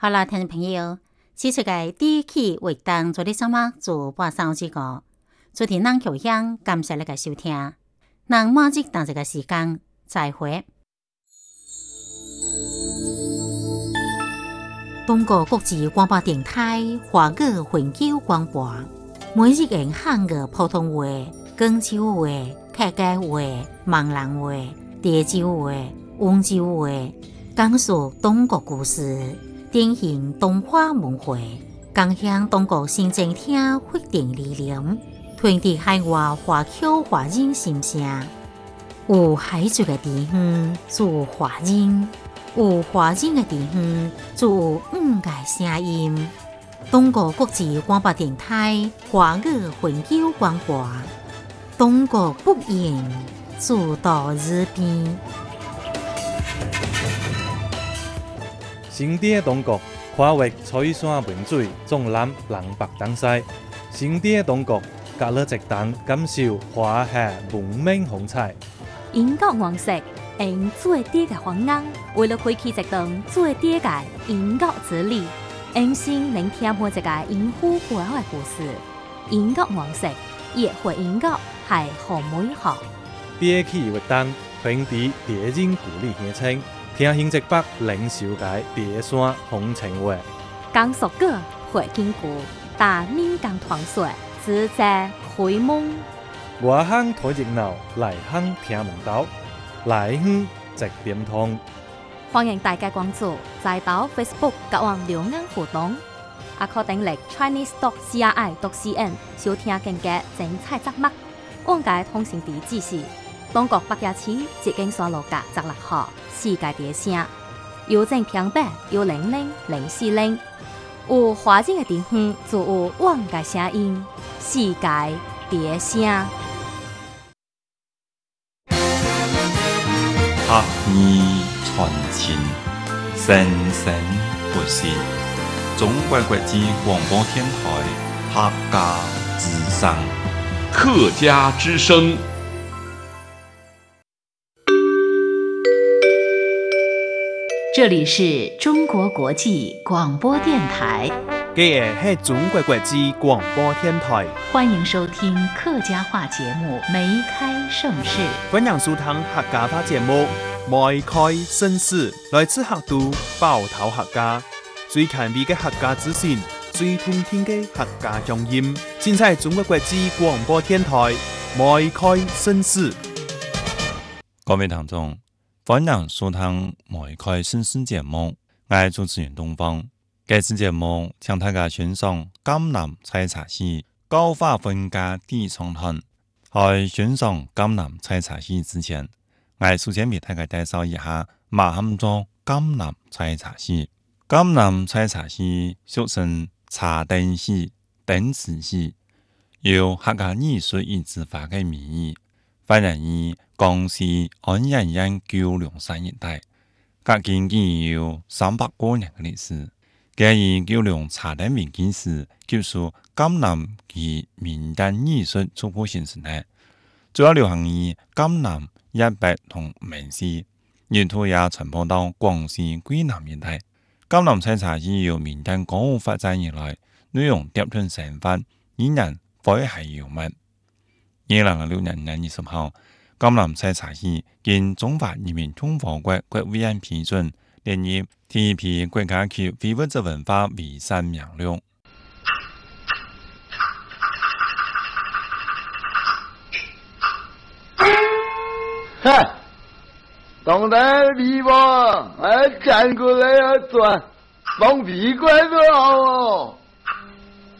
好啦，听众朋友，此次嘅第一期活动做啲什么做半小时个，昨天咱口香感谢你嘅收听，咱马上等这个时间再会。中国国际广播电台华语永久广播，每日用汉语普通话、广州话、客家话、闽南话、潮州话、温州话，讲述中国故事。典型东华文化，共享中国新政厅发展理念，传递海外华侨华人心声。有海族的地方就有华人，有华人的地方就有个声音。中国国际广播电台华语永久广播，中国不言，自到日边。 新店的中国跨越翠山文水，纵览南北东西。新店的中国，隔了一档感受华夏文明风采。 英国王室用最低的方案，为了开启一段最低的英国之旅，用心聆听每一个英虎背后的故事。英国王室也会英国系好美好。 第一期活动传递敌人故里乡亲。听新浙北领袖界第山风情话， 讲述歌会坚固，但民间传说只在开蒙。 外乡睇热闹，内乡听门道，内乡直点通。 欢迎大家关注在岛 Facebook 甲网留言互动，也可登录 chinese.cri.cn 收听更加精彩节目。往界通讯地址是中国北野市捷径山路甲16号。世界第声，邮政平板100-040，有华人的地方就有往界声音，世界第声。 客语传情，生生不息。中国国际广播电台客家之声， 客家之声。 这里是中国国际广播电台， 这是中国国际广播电台， 欢迎收听客家话节目《梅开盛世》。 欢迎收听客家话节目《梅开盛世》，来自客都包头客家，最近味嘅客家资讯，最通听嘅客家乡音，现在中国国际广播电台《梅开盛世》。 各位听众。欢迎收听梅开盛世节目，我係主持人東方。這次節目請大家欣賞江南採茶戲高發分家地唱團。喺欣賞江南採茶戲之前，我首先為大家介紹一下乜嘢叫江南採茶戲。江南採茶戲俗稱茶燈戲、燈詞戲，由客家藝術與執法嘅名義，發源於江西安陽縣九龍山一帶，隔今已有300多年嘅歷史。佢以九龍茶燈為基石，結束江南及民間藝術初步形成嘅，主要流行於江南、粵北同閩西，沿途也傳播到廣西桂南一帶。江南採茶戲由民間歌舞發展以來，內容疊斷成法，依然詼諧幽默。2006年6月20號。江南採茶戲經中華人民共和國國務院批准，列入第一批國家級非物質文化遺產名錄。 哈，当然皮吧，站过来要转，放屁怪都好哦。